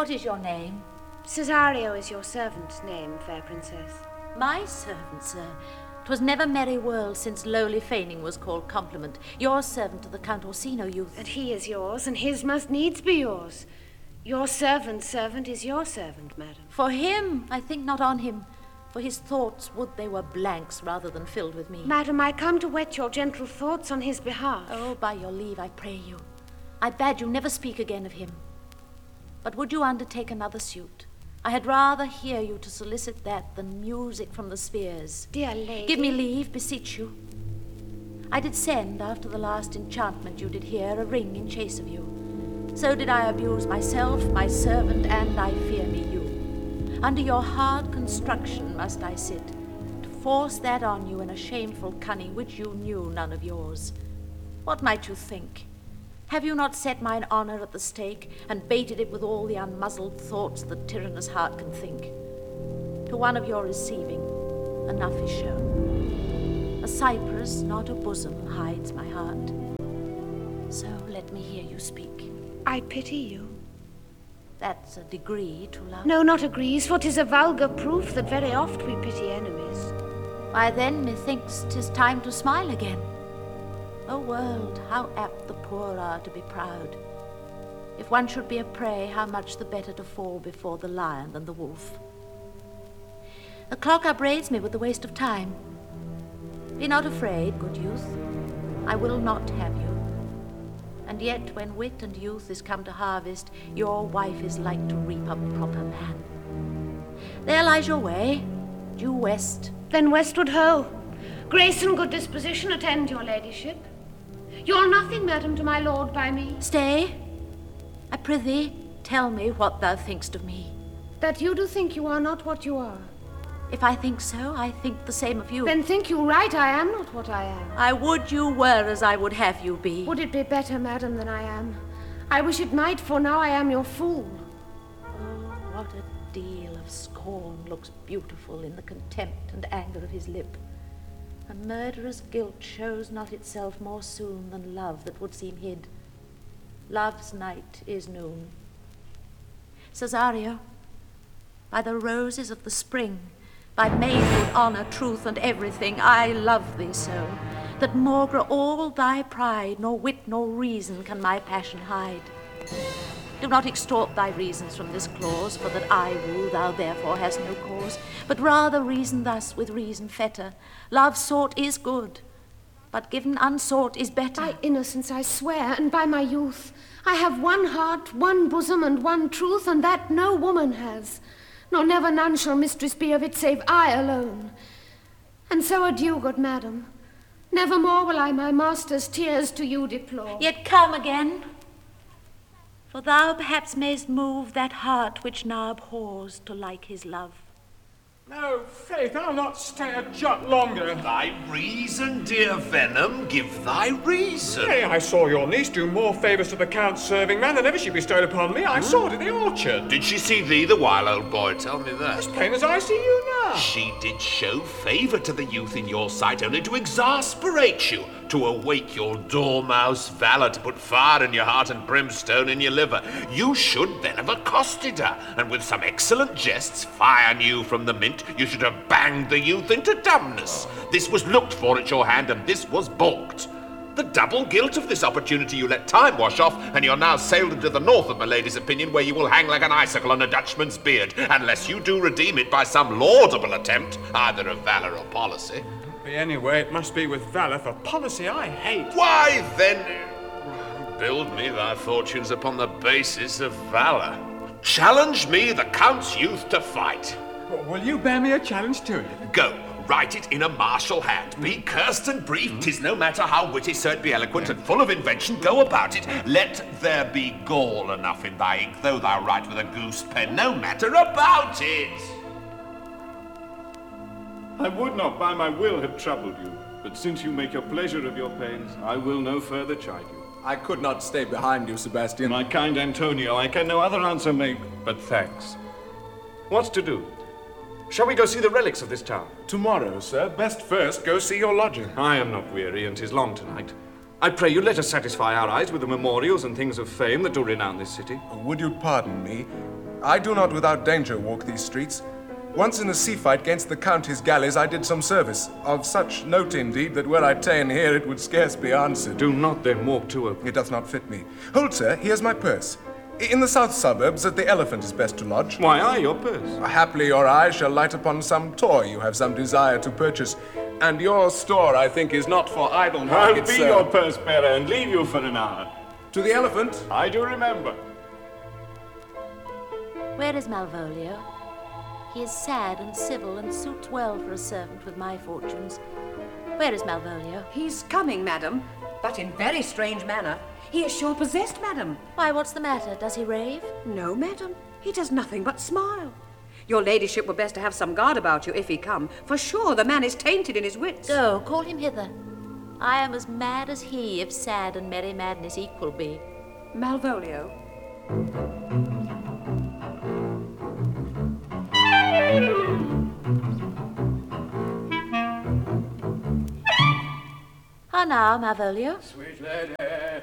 What is your name? Cesario is your servant's name, fair princess. My servant, sir. 'Twas never merry world since lowly feigning was called compliment. Your servant to the Count Orsino youth. And he is yours, and his must needs be yours. Your servant's servant is your servant, madam. For him, I think not on him. For his thoughts would they were blanks rather than filled with me. Madam, I come to whet your gentle thoughts on his behalf. Oh, by your leave, I pray you. I bade you never speak again of him. But would you undertake another suit? I had rather hear you to solicit that than music from the spheres. Dear lady. Give me leave, beseech you. I did send, after the last enchantment you did hear, a ring in chase of you. So did I abuse myself, my servant, and I fear me you. Under your hard construction must I sit, to force that on you in a shameful cunning which you knew none of yours. What might you think? Have you not set mine honour at the stake, and baited it with all the unmuzzled thoughts the tyrannous heart can think? To one of your receiving, enough is shown. A cypress, not a bosom, hides my heart. So let me hear you speak. I pity you. That's a degree to love. No, not agrees, for 'tis a vulgar proof that very oft we pity enemies. Why then, methinks 'tis time to smile again. O world, how apt the poor are to be proud. If one should be a prey, how much the better to fall before the lion than the wolf. The clock upbraids me with the waste of time. Be not afraid, good youth. I will not have you. And yet, when wit and youth is come to harvest, your wife is like to reap a proper man. There lies your way, due west. Then westward ho! Grace and good disposition attend your ladyship. You're nothing, madam, to my lord by me. Stay. I prithee, tell me what thou thinkst of me. That you do think you are not what you are. If I think so, I think the same of you. Then think you right, I am not what I am. I would you were as I would have you be. Would it be better, madam, than I am? I wish it might, for now I am your fool. Oh, what a deal of scorn looks beautiful in the contempt and anger of his lip. A murderer's guilt shows not itself more soon than love that would seem hid. Love's night is noon. Cesario, by the roses of the spring, by maidhood, honour, truth, and everything, I love thee so, that maugre all thy pride, nor wit nor reason can my passion hide. Do not extort thy reasons from this clause, for that I woo, thou therefore hast no cause, but rather reason thus, with reason fetter. Love sought is good, but given unsought is better. By innocence I swear, and by my youth, I have one heart, one bosom, and one truth, and that no woman has. Nor never none shall mistress be of it, save I alone. And so adieu, good madam. Nevermore will I my master's tears to you deplore. Yet come again, for thou perhaps mayst move that heart which now abhors to like his love. No, faith, I'll not stay a jot longer. Thy reason, dear Venom, give thy reason. Nay, I saw your niece do more favours to the Count's serving man than ever she bestowed upon me. I saw it in the orchard. Did she see thee the while, old boy? Tell me that. As plain as I see you now. She did show favour to the youth in your sight only to exasperate you, to awake your dormouse valour, to put fire in your heart and brimstone in your liver. You should then have accosted her, and with some excellent jests, fire new from the mint, you should have banged the youth into dumbness. This was looked for at your hand, and this was balked. The double guilt of this opportunity you let time wash off, and you're now sailed into the north of my lady's opinion, where you will hang like an icicle on a Dutchman's beard, unless you do redeem it by some laudable attempt, either of valour or policy. Be anyway, it must be with valour, for policy I hate. Why, then, build me thy fortunes upon the basis of valour. Challenge me, the Count's youth, to fight. Will you bear me a challenge to it? Go, write it in a martial hand. Be cursed and brief, 'tis no matter how witty, so it be eloquent and full of invention. Go about it. Let there be gall enough in thy ink, though thou write with a goose pen. No matter about it. I would not by my will have troubled you, but since you make a pleasure of your pains, I will no further chide you. I could not stay behind you, Sebastian. My kind Antonio, I can no other answer make, but thanks. What's to do? Shall we go see the relics of this town? Tomorrow, sir. Best first go see your lodging. I am not weary, and 'tis long tonight. I pray you let us satisfy our eyes with the memorials and things of fame that do renown this city. Would you pardon me? I do not without danger walk these streets. Once in a sea fight gainst the Count his galleys, I did some service. Of such note, indeed, that were I ta'en here, it would scarce be answered. Do not then walk too open. It doth not fit me. Hold, sir, here's my purse. In the south suburbs, at the Elephant is best to lodge. Why, aye, your purse. Haply your eye shall light upon some toy you have some desire to purchase. And your store, I think, is not for idle I'll markets, be sir. your purse bearer and leave you for an hour. To the Elephant? I do remember. Where is Malvolio? He is sad and civil and suits well for a servant with my fortunes. Where is Malvolio? He's coming, madam, but in very strange manner. He is sure possessed, madam. Why, what's the matter? Does he rave? No, madam. He does nothing but smile. Your ladyship were best to have some guard about you if he come, for sure the man is tainted in his wits. Go, call him hither. I am as mad as he, if sad and merry madness equal be. Malvolio. How now, Malvolio? Sweet lady,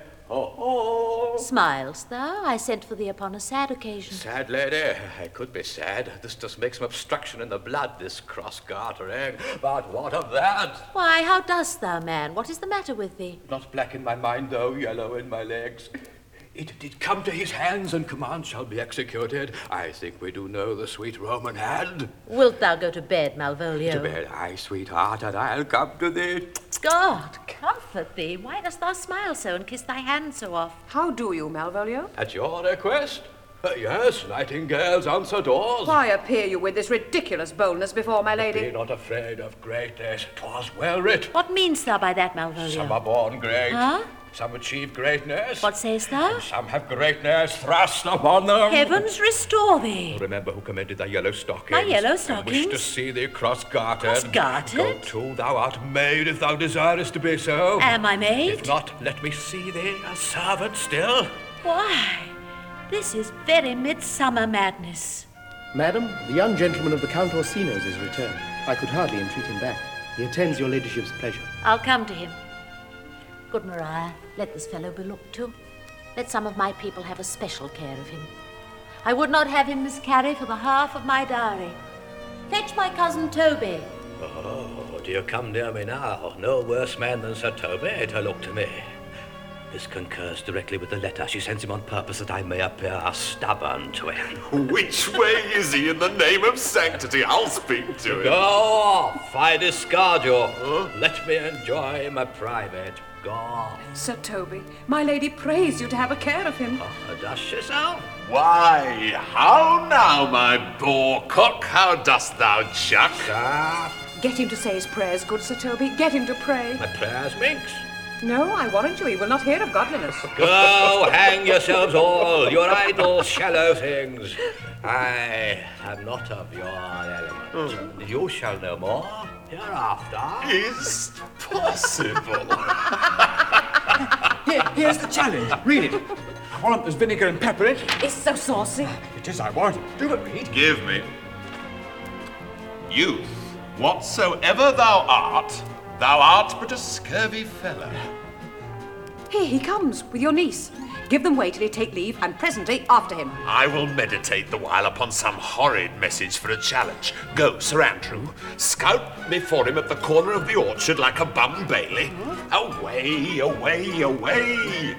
oh. Smilest thou? I sent for thee upon a sad occasion. Sad lady, I could be sad. This does make some obstruction in the blood, this cross-gartering. But what of that? Why, how dost thou, man? What is the matter with thee? Not black in my mind, though yellow in my legs. It did come to his hands, and command shall be executed. I think we do know the sweet Roman hand. Wilt thou go to bed, Malvolio? To bed, aye, sweetheart, and I'll come to thee. God, comfort thee. Why dost thou smile so and kiss thy hand so oft? How do you, Malvolio? At your request? Yes, nightingales answer doors. Why appear you with this ridiculous boldness before my Be lady? not afraid of greatness. 'Twas well writ. What meanst thou by that, Malvolio? Some are born great. Huh? Some achieve greatness. What sayest thou? Some have greatness thrust upon them. Heavens restore thee. Remember who commended thy yellow stockings. My yellow And stockings? wish to see thee cross-gartered. Cross-gartered? Go to, thou art maid if thou desirest to be so. Am I If maid? not, let me see thee a servant still. Why, this is very midsummer madness. Madam, the young gentleman of the Count Orsino's is returned. I could hardly entreat him back. He attends your ladyship's pleasure. I'll come to him. Good Maria, let this fellow be looked to. Let some of my people have a special care of him. I would not have him miscarry for the half of my dowry. Fetch my cousin Toby. Oh, do you come near me now? No worse man than Sir Toby to look to me. This concurs directly with the letter she sends him on purpose that I may appear stubborn to him. Which way is he in the name of sanctity? I'll speak to him. Go off, I discard you. Let me enjoy my private. Go off. Sir Toby, my lady prays you to have a care of him. Does she so? Why, how now, my boar cock? How dost thou chuck? Sir, Get him to say his prayers, good Sir Toby. Get him to pray. my prayers minx. No, I warrant you, he will not hear of godliness. Go, hang yourselves all, your idle shallow things. I am not of your element. You shall know more hereafter. Is possible. Here's the challenge. Read it. I want there's vinegar and pepper in it. It's so saucy. It is, I warrant it. Do but read. Give me. Youth, whatsoever thou art but a scurvy fellow. Here he comes, with your niece. Give them way till he take leave, and presently after him. I will meditate the while upon some horrid message for a challenge. Go, Sir Andrew, scout me for him at the corner of the orchard like a bum bailey. Away, away, away!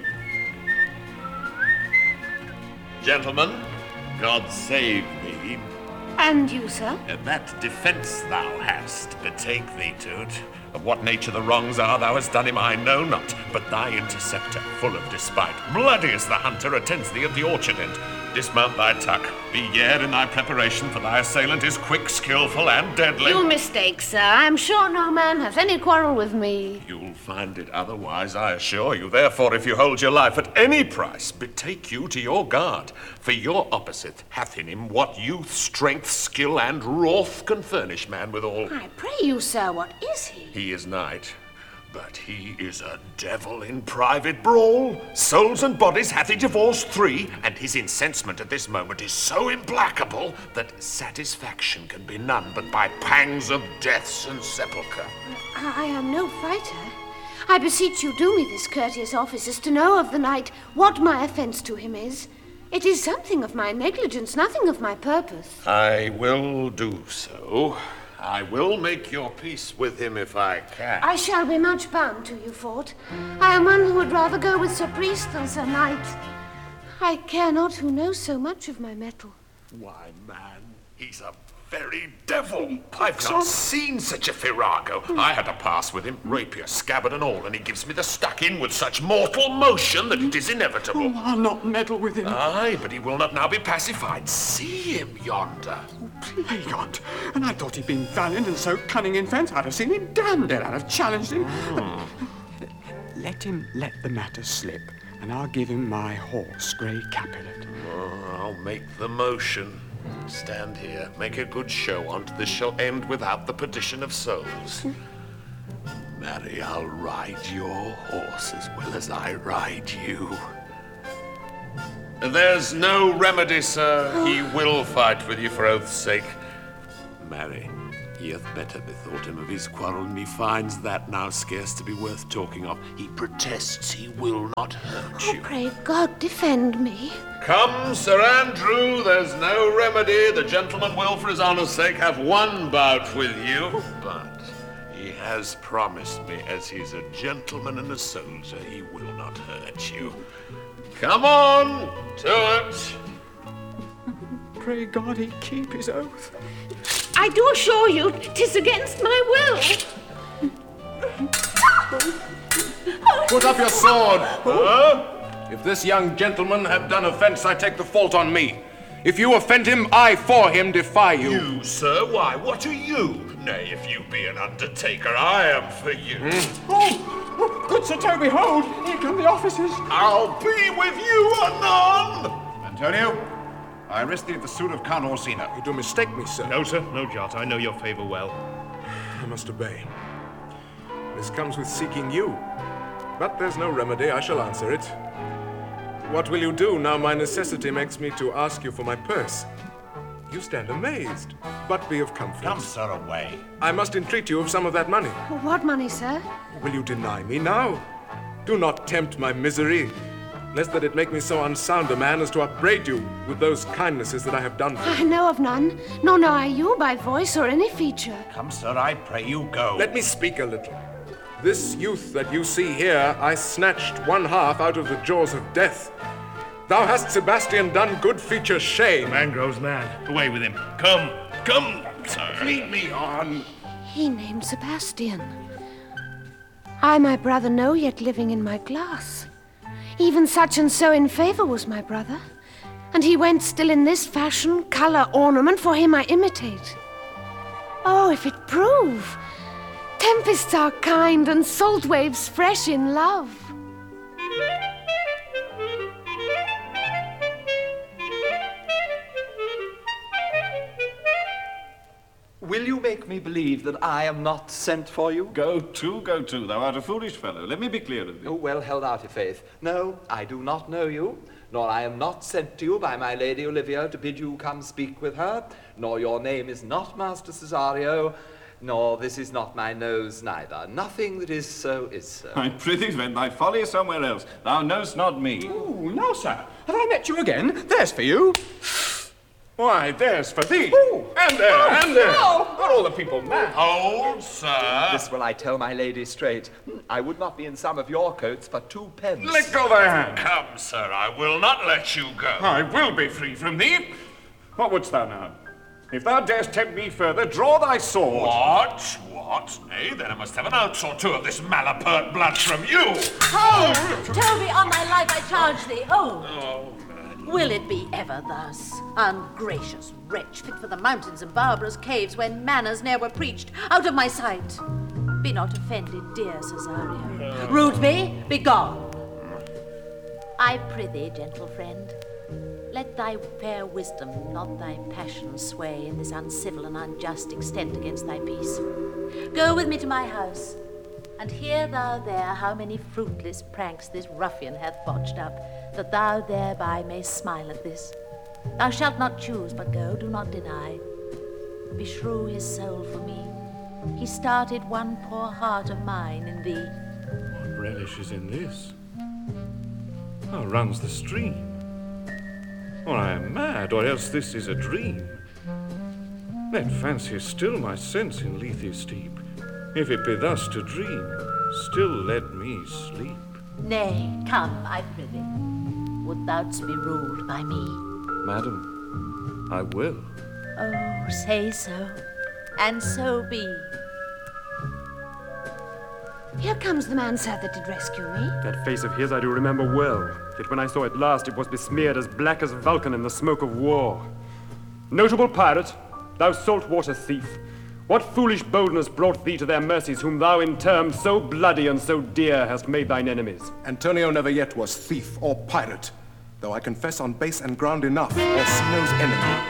Gentlemen, God save thee. And you, sir? That defence thou hast, betake thee to't. Of what nature the wrongs are thou hast done him, I know not, but thy interceptor, full of despite, bloody as the hunter, attends thee at the orchard end. Dismount thy tuck. Be yare in thy preparation, for thy assailant is quick, skillful, and deadly. You mistake, sir. I'm sure no man has any quarrel with me. You'll find it otherwise, I assure you. Therefore, if you hold your life at any price, betake you to your guard. For your opposite hath in him what youth, strength, skill, and wrath can furnish man withal. I pray you, sir, what is he? He is knight, but he is a devil in private brawl. Souls and bodies hath he divorced 3, and his incensement at this moment is so implacable that satisfaction can be none but by pangs of deaths and sepulchre. I am no fighter. I beseech you do me this courteous office as to know of the knight what my offence to him is. It is something of my negligence, nothing of my purpose. I will do so. I will make your peace with him if I can. I shall be much bound to you, Fort. I am one who would rather go with Sir Priest than Sir Knight. I care not who knows so much of my mettle. Why, man, he's a very devil. I've not seen such a virago. I had to pass with him, rapier, scabbard and all, and he gives me the stuck in with such mortal motion that it is inevitable. I'll not meddle with him. Aye, but he will not now be pacified. See him yonder. Plague on't. And I thought he'd been valiant and so cunning in fence. I'd have seen him damned, I'd have challenged him. Let him let the matter slip, and I'll give him my horse, Grey Capulet. I'll make the motion. Stand here, make a good show on't. This shall end without the perdition of souls. Marry, I'll ride your horse as well as I ride you. There's no remedy, sir. He will fight with you for oath's sake. Marry, he hath better bethought him of his quarrel, and he finds that now scarce to be worth talking of. He protests he will not hurt Oh, you. pray God defend me. Come, Sir Andrew, there's no remedy. The gentleman will, for his honour's sake, have one bout with you. But he has promised me, as he's a gentleman and a soldier, he will not hurt you. Come on, to it. Pray God he keep his oath. I do assure you, 'tis against my will. Put up your sword. If this young gentleman have done offence, I take the fault on me. If you offend him, I for him defy you. You, sir? Why, what are you? Nay, if you be an undertaker, I am for you. Oh, good Sir Toby, hold! Here come the officers. I'll be with you anon! Antonio, I arrest thee at the suit of Count Orsino. You do mistake me, sir. No, sir, no, Jot. I know your favour well. I must obey. This comes with seeking you. But there's no remedy. I shall answer it. What will you do now my necessity makes me to ask you for my purse? You stand amazed, but be of comfort. Come, sir, away. I must entreat you of some of that money. What money, sir? Will you deny me now? Do not tempt my misery, lest that it make me so unsound a man as to upbraid you with those kindnesses that I have done for you. I know of none, nor know I you by voice or any feature. Come, sir, I pray you go. Let me speak a little. This youth that you see here, I snatched one half out of the jaws of death. Thou hast, Sebastian, done good feature shame. Man grows mad. Away with him. Come, sir. Lead me on. He named Sebastian. I my brother know, yet living in my glass. Even such and so in favour was my brother. And he went still in this fashion, colour, ornament, for him I imitate. Oh, if it prove! Tempests are kind and salt waves fresh in love. Will you make me believe that I am not sent for you? Go to. Thou art a foolish fellow. Let me be clear with Oh, thee. well held out, your faith. No, I do not know you, nor I am not sent to you by my lady Olivia to bid you come speak with her, nor your name is not Master Cesario, nor this is not my nose neither. Nothing that is so is so. I prithee vent thy folly somewhere else. Thou knowst not me. Oh, no, sir. Have I met you again? There's for you. Why, there's for thee. Ooh. And there, and there. Oh. Are all the people mad? Hold, sir. This will I tell my lady straight. I would not be in some of your coats for 2 pence. Let go thy hand. Come, sir, I will not let you go. I will be free from thee. What wouldst thou now? If thou darest tempt me further, draw thy sword. What? Nay, then I must have an ounce or two of this malapert blood from you. Oh, Toby, on thy life I charge thee. Oh. Will it be ever thus? Ungracious wretch, fit for the mountains and barbarous caves when manners ne'er were preached. Out of my sight. Be not offended, dear Cesario. Rudeby, be gone. I prithee, gentle friend, let thy fair wisdom, not thy passion, sway in this uncivil and unjust extent against thy peace. Go with me to my house, and hear thou there how many fruitless pranks this ruffian hath botched up, that thou thereby mayst smile at this. Thou shalt not choose, but go, do not deny. Beshrew his soul for me. He started one poor heart of mine in thee. What relish is in this? How runs the stream? Or I am mad, or else this is a dream. That fancy is still my sense in Lethe steep. If it be thus to dream, still let me sleep. Nay, come, I prithee. Would thou'dst be ruled by me? Madam, I will. Oh, say so, and so be. Here comes the man, sir, that did rescue me. That face of his I do remember well. Yet when I saw it last, it was besmeared as black as Vulcan in the smoke of war. Notable pirate, thou saltwater thief, what foolish boldness brought thee to their mercies, whom thou in terms so bloody and so dear hast made thine enemies? Antonio never yet was thief or pirate, though I confess on base and ground enough, Orsino's enemy.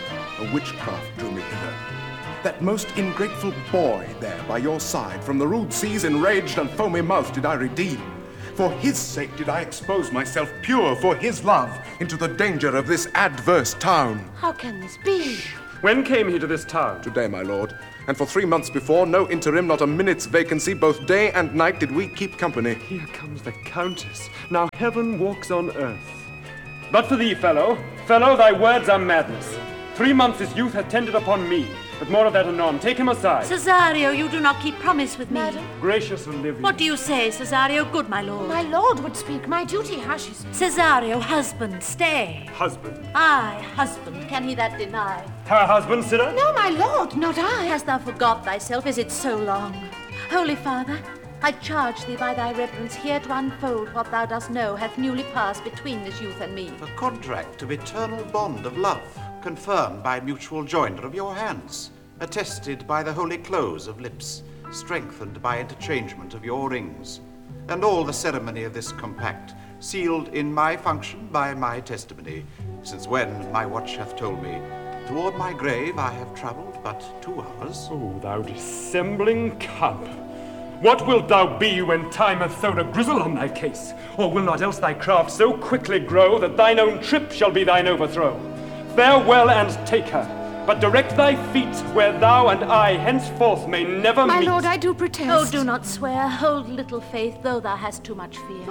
A witchcraft drew me hither. That most ingrateful boy there by your side, from the rude seas enraged and foamy mouth did I redeem. For his sake did I expose myself pure for his love into the danger of this adverse town. How can this be? When came he to this town? Today, my lord. And for 3 months before, no interim, not a minute's vacancy, both day and night did we keep company. Here comes the Countess. Now heaven walks on earth. But for thee, fellow, thy words are madness. 3 months his youth hath tended upon me. But more of that anon. Take him aside. Cesario, you do not keep promise with me. Madam? Gracious Olivia. What do you say, Cesario? Good, my lord. My lord would speak. My duty hushes me. Cesario, husband, stay. Husband? Aye, husband. Can he that deny? Her husband, sinner? No, my lord, not I. Hast thou forgot thyself? Is it so long? Holy Father, I charge thee by thy reverence here to unfold what thou dost know hath newly passed between this youth and me. A contract of eternal bond of love, confirmed by mutual joinder of your hands, attested by the holy close of lips, strengthened by interchangement of your rings, and all the ceremony of this compact, sealed in my function by my testimony, since when my watch hath told me, toward my grave I have travelled but 2 hours. Oh, thou dissembling cub! What wilt thou be when time hath thrown a grizzle on thy case? Or will not else thy craft so quickly grow that thine own trip shall be thine overthrow? Farewell and take her, but direct thy feet where thou and I henceforth may never My meet. My lord, I do protest. Oh, do not swear. Hold little faith, though thou hast too much fear.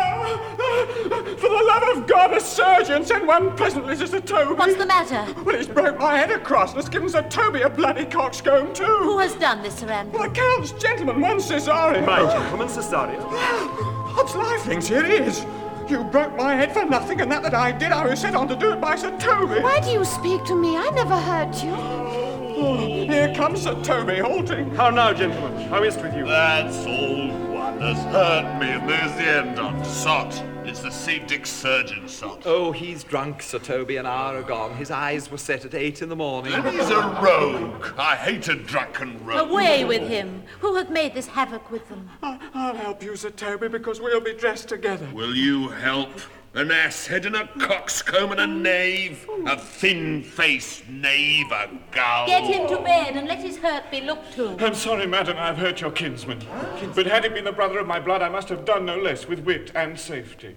For the love of God, a surgeon, send one presently to Sir Toby. What's the matter? Well, he's broke my head across and has given Sir Toby a bloody coxcomb too. Who has done this, Sir Andrew? Well, the Count's gentleman, one Cesario. My gentleman, Cesario? Odds life things, here he is. You broke my head for nothing, and that I did, I was set on to do it by Sir Toby. Why do you speak to me? I never hurt you. Oh, here comes Sir Toby, halting. How now, gentlemen? How is't with you? That's all one has hurt me, and there's the end on't. Sot. It's the St. Dick's surgeon, Sot. Oh, he's drunk, Sir Toby, an hour agone. His eyes were set at 8 in the morning. And he's a rogue. I hate a drunken rogue. Away with him. Who hath made this havoc with them? I'll help you, Sir Toby, because we'll be dressed together. Will you help? An ass-head and a coxcomb and a knave. A thin-faced knave, a gull. Get him to bed and let his hurt be looked to. I'm sorry, madam, I've hurt your kinsman. But had he been the brother of my blood, I must have done no less with wit and safety.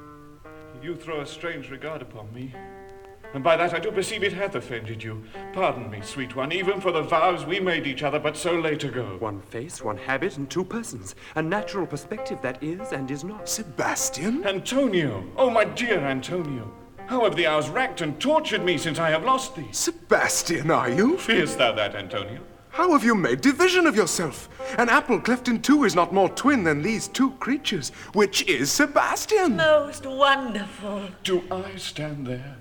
You throw a strange regard upon me, and by that I do perceive it hath offended you. Pardon me, sweet one, even for the vows we made each other but so late ago. One face, one habit, and 2 persons. A natural perspective that is and is not. Sebastian? Antonio! Oh, my dear Antonio! How have the hours racked and tortured me since I have lost thee? Sebastian, are you? Fearest thou that, Antonio? How have you made division of yourself? An apple cleft in 2 is not more twin than these 2 creatures. Which is Sebastian? Most wonderful. Do I stand there?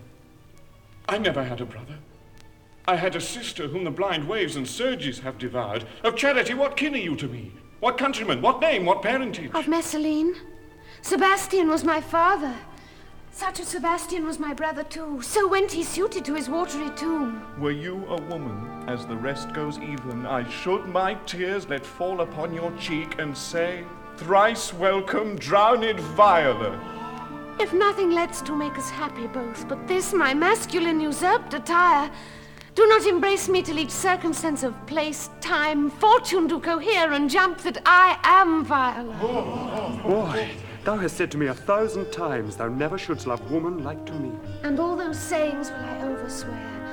I never had a brother. I had a sister whom the blind waves and surges have devoured. Of charity, what kin are you to me? What countryman, what name, what parentage? Of Messalene. Sebastian was my father. Such a Sebastian was my brother too. So went he suited to his watery tomb. Were you a woman, as the rest goes even, I should my tears let fall upon your cheek and say, thrice welcome, drowned Viola. If nothing lets to make us happy both, but this my masculine usurped attire, do not embrace me till each circumstance of place, time, fortune do cohere and jump that I am Viola. Boy, thou hast said to me 1,000 times thou never shouldst love woman like to me. And all those sayings will I overswear.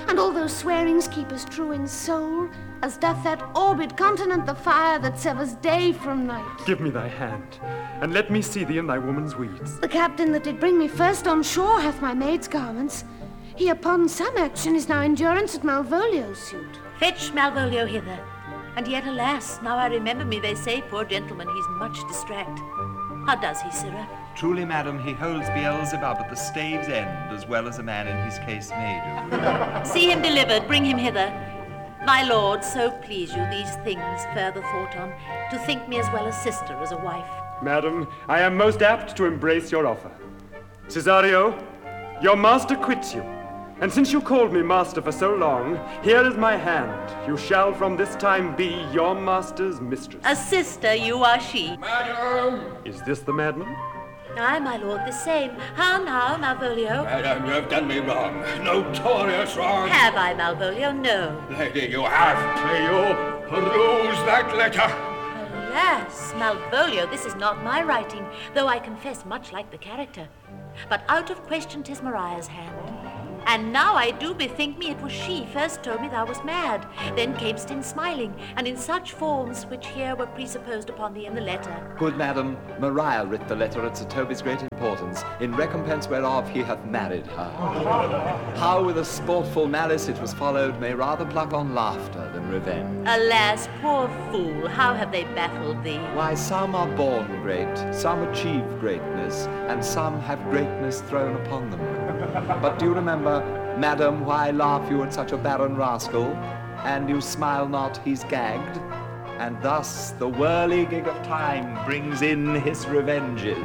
and all those swearings keep as true in soul as doth that orbed continent the fire that severs day from night. Give me thy hand, and let me see thee in thy woman's weeds. The captain that did bring me first on shore hath my maid's garments. He upon some action is now in durance at Malvolio's suit. Fetch Malvolio hither. And yet, alas, now I remember me, they say, poor gentleman, he's much distract. How does he, sirrah? Truly, madam, he holds Beelzebub at the stave's end, as well as a man in his case may do. See him delivered, bring him hither. My lord, so please you, these things further thought on, to think me as well a sister as a wife. Madam, I am most apt to embrace your offer. Cesario, your master quits you, and since you called me master for so long, here is my hand. You shall from this time be your master's mistress. A sister you are she. Madam! Is this the madman? Aye, my lord, the same. How now, Malvolio? Madam, you have done me wrong. Notorious wrong. Have I, Malvolio? No. Lady, you have. Cleo, peruse that letter. Alas, Malvolio, this is not my writing, though I confess much like the character. But out of question 'tis Maria's hand. And now I do bethink me it was she first told me thou wast mad, then camest in smiling, and in such forms which here were presupposed upon thee in the letter. Good madam, Maria writ the letter at Sir Toby's great importance, in recompense whereof he hath married her. How with a sportful malice it was followed may rather pluck on laughter than revenge. Alas, poor fool, how have they baffled thee? Why, some are born great, some achieve greatness, and some have greatness thrown upon them. But do you remember, madam, why laugh you at such a barren rascal? And you smile not, he's gagged. And thus the whirligig of time brings in his revenges.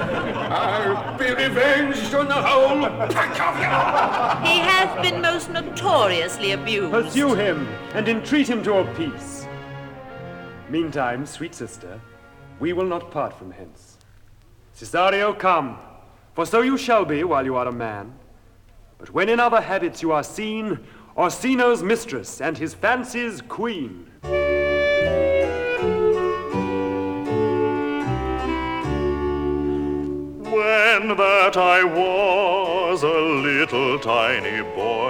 I'll be revenged on the whole pack of you! He hath been most notoriously abused. Pursue him, and entreat him to a peace. Meantime, sweet sister, we will not part from hence. Cesario, come, for so you shall be while you are a man. But when in other habits you are seen, Orsino's mistress and his fancy's queen. When that I was a little tiny boy,